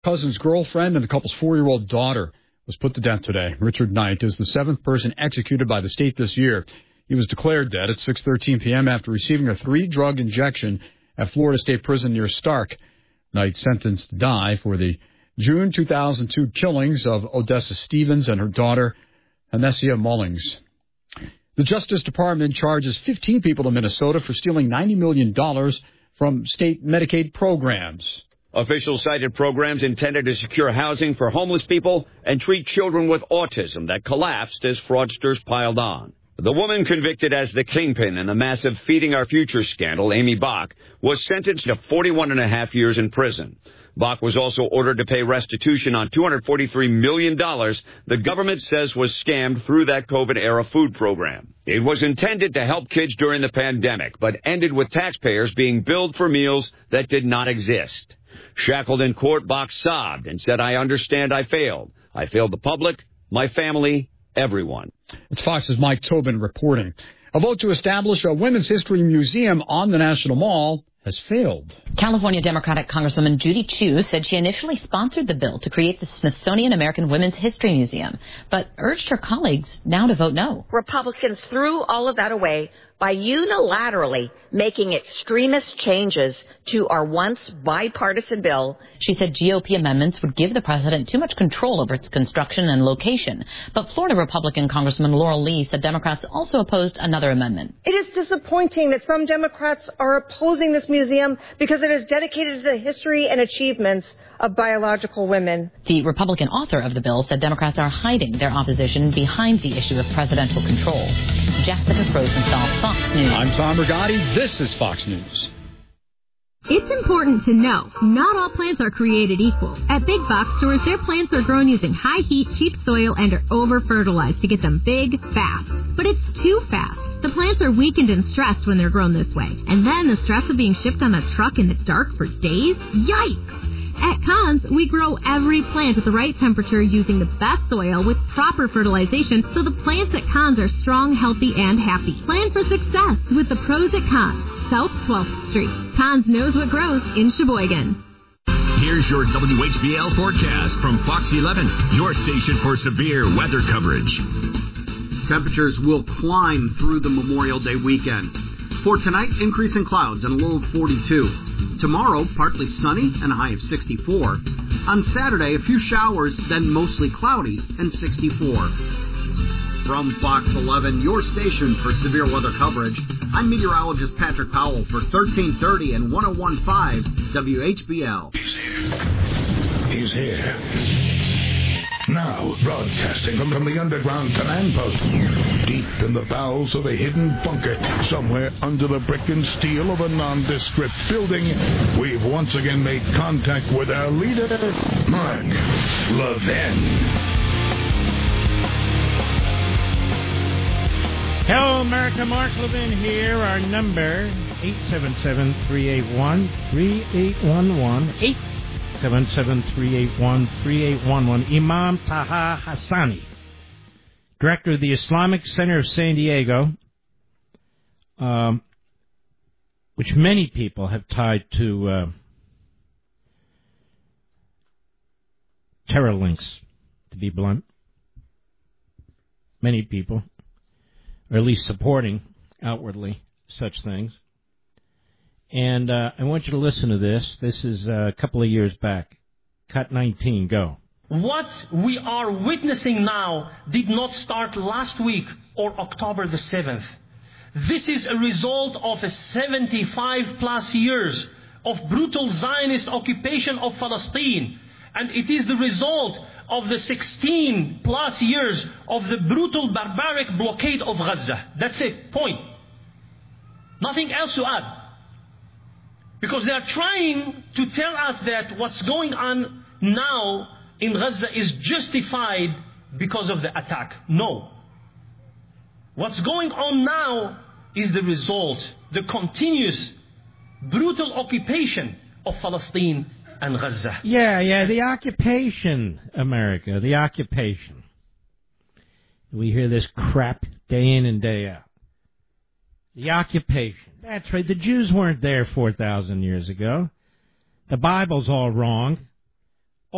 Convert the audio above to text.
Cousin's girlfriend and the couple's 4-year-old daughter was put to death today. Richard Knight is the 7th person executed by the state this year. He was declared dead at 6:13 p.m. after receiving a 3-drug injection at Florida State Prison near Stark. Knight sentenced to die for the June 2002 killings of Odessa Stevens and her daughter, Anesia Mullings. The Justice Department charges 15 people in Minnesota for stealing $90 million from state Medicaid programs. Officials cited programs intended to secure housing for homeless people and treat children with autism that collapsed as fraudsters piled on. The woman convicted as the kingpin in the massive Feeding Our Future scandal, Amy Bach, was sentenced to 41.5 years in prison. Bach was also ordered to pay restitution on $243 million the government says was scammed through that COVID-era food program. It was intended to help kids during the pandemic, but ended with taxpayers being billed for meals that did not exist. Shackled in court, Bach sobbed and said, "I understand I failed. I failed the public, my family, everyone." It's Fox's Mike Tobin reporting. A vote to establish a women's history museum on the National Mall has failed. California Democratic Congresswoman Judy Chu said she initially sponsored the bill to create the Smithsonian American Women's History Museum, but urged her colleagues now to vote no. Republicans threw all of that away by unilaterally making extremist changes to our once bipartisan bill. She said GOP amendments would give the president too much control over its construction and location. But Florida Republican Congressman Laurel Lee said Democrats also opposed another amendment. It is disappointing that some Democrats are opposing this museum because it is dedicated to the history and achievements of biological women. The Republican author of the bill said Democrats are hiding their opposition behind the issue of presidential control. Jessica Rosenthal, Fox News. I'm Tom Rigotti. This is Fox News. It's important to know, not all plants are created equal. At big box stores, their plants are grown using high heat, cheap soil, and are over-fertilized to get them big, fast. But it's too fast. The plants are weakened and stressed when they're grown this way. And then the stress of being shipped on a truck in the dark for days? Yikes! At Cons, we grow every plant at the right temperature using the best soil with proper fertilization so the plants at Cons are strong, healthy, and happy. Plan for success with the pros at Cons, South 12th Street. Cons knows what grows in Sheboygan. Here's your WHBL forecast from Fox 11, your station for severe weather coverage. Temperatures will climb through the Memorial Day weekend. For tonight, increasing clouds and a low of 42. Tomorrow, partly sunny and a high of 64. On Saturday, a few showers, then mostly cloudy and 64. From Fox 11, your station for severe weather coverage, I'm meteorologist Patrick Powell for 1330 and 101.5 WHBL. He's here. Now, broadcasting from the underground command post, deep in the bowels of a hidden bunker, somewhere under the brick and steel of a nondescript building, we've once again made contact with our leader, Mark Levin. Hello, America. Mark Levin here. Our number, 877-381-3811. 877-381-3811. Imam Taha Hassani, director of the Islamic Center of San Diego, which many people have tied to terror links, to be blunt. Many people, or at least supporting outwardly such things. And I want you to listen to this. This is a couple of years back. Cut 19, go. What we are witnessing now did not start last week or October the 7th. This is a result of 75 plus years of brutal Zionist occupation of Palestine. And it is the result of the 16 plus years of the brutal barbaric blockade of Gaza. That's it. Point. Nothing else to add. Because they are trying to tell us that what's going on now in Gaza is justified because of the attack. No. What's going on now is the result, the continuous brutal occupation of Palestine and Gaza. Yeah, the occupation, America, the occupation. We hear this crap day in and day out. The occupation. That's right. The Jews weren't there 4,000 years ago. The Bible's all wrong.